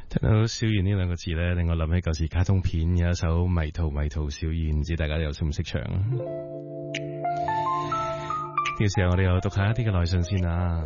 聽到小燕呢兩個字咧，令我諗起舊時卡通片有一首迷途迷途小燕，唔知大家又識唔識唱？呢個時候我哋又讀下一啲嘅來信先啊！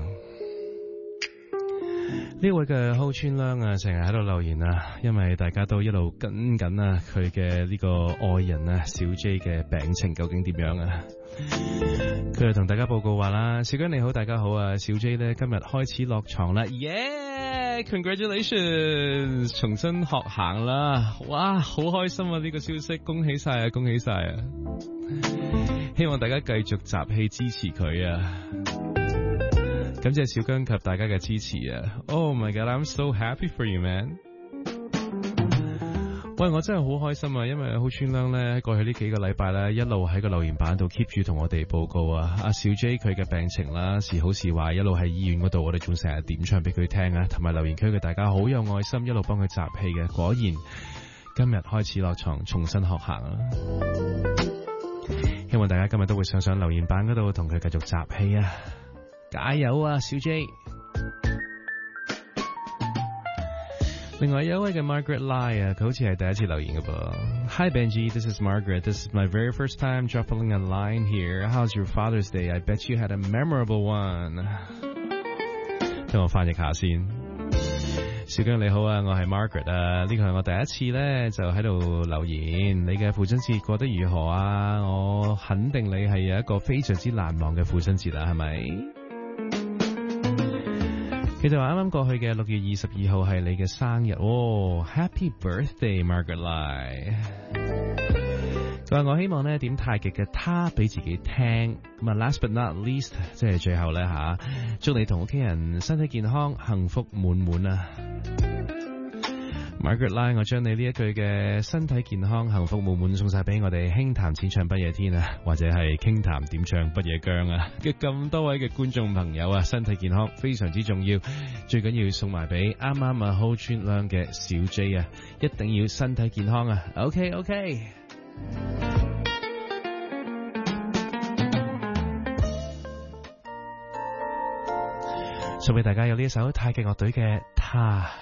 呢位嘅浩川亮啊，成日喺度留言啊，因為大家都一路跟緊啊佢嘅呢個愛人啊小 J 嘅病情究竟點樣啊？佢就同大家報告話啦，小姜你好，大家好啊，小 J 咧今日開始落床啦，耶！Congratulations， 重新學行啦，哇，好開心啊！呢個消息，恭喜晒啊，恭喜晒啊！希望大家繼續集氣支持佢啊！感謝小姜及大家嘅支持啊 ！Oh my god，I'm so happy for you, man！ 喂，我真係好開心啊，因為好川亮咧，過去呢幾個禮拜咧，一路喺個留言板度 keep 住同我哋報告啊，阿小 J 佢嘅病情啦，時好時壞，一路喺醫院嗰度，我哋仲成日點唱俾佢聽啊，同埋留言區嘅大家好有愛心，一路幫佢集氣嘅，果然今日開始落床，重新學行啊！希望大家今日都會上留言板嗰度同佢繼續集氣啊！加油啊，小 J！ 另外有一位嘅 Margaret Lai 啊，佢好似係第一次留言嘅噃。Hi Benji，this is Margaret. This is my very first time dropping a line here. How's your Father's Day? I bet you had a memorable one. 等我翻譯下先。小姜你好啊，我係 Margaret 啊，呢個係我第一次咧就喺度留言。你嘅父親節過得如何啊？我肯定你係有一個非常之難忘嘅父親節啦，係咪？佢就話啱啱過去嘅6月22號係你嘅生日哦 ，Happy Birthday Margaret Lai。佢話我希望呢點太極嘅他俾自己聽。咁啊 ，last but not least， 即係最後咧吓，祝你同屋企人身體健康、幸福滿滿啊 ！Margaret Lai， 我將你呢一句嘅身體健康、幸福滿滿送晒俾我哋輕談淺唱不夜天啊，或者係傾談點唱不夜姜啊嘅咁多位嘅觀眾朋友啊，身體健康非常之重要，最緊要送埋俾啱啱啊好穿亮嘅小 J 啊，一定要身體健康啊 ！OK， 送俾大家有呢一首太極樂隊嘅他。